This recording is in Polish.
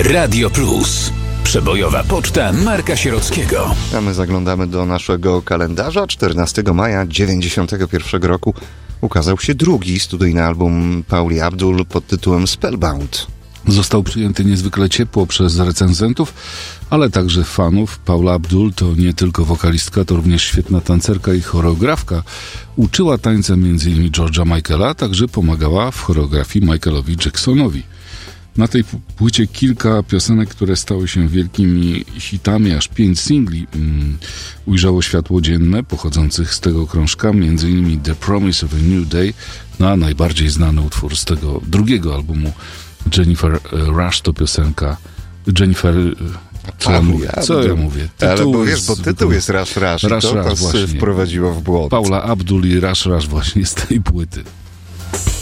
Radio Plus. Przebojowa poczta Marka Sierockiego. A my zaglądamy do naszego kalendarza. 14 maja 1991 roku ukazał się drugi studyjny album Pauli Abdul pod tytułem Spellbound. Został przyjęty niezwykle ciepło przez recenzentów, ale także fanów. Paula Abdul to nie tylko wokalistka, to również świetna tancerka i choreografka. Uczyła tańca m.in. George'a Michaela, także pomagała w choreografii Michaelowi Jacksonowi. Na tej płycie kilka piosenek, które stały się wielkimi hitami, aż 5 singli ujrzało światło dzienne, pochodzących z tego krążka, m.in. The Promise of a New Day, a najbardziej znany utwór z tego drugiego albumu Jennifer Rush to piosenka Jennifer... Co ja mówię? Ale bo tytuł jest Rush Rush i to właśnie wprowadziło w błąd. Paula Abdul i Rush Rush właśnie z tej płyty.